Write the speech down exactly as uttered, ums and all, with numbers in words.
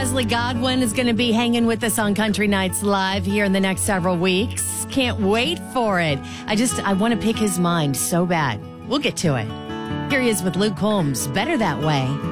Leslie Godwin is going to be hanging with us on Country Nights Live here in the next several weeks. Can't wait for it. I just, I want to pick his mind so bad. We'll get to it. Here he is with Luke Combs. Better That Way.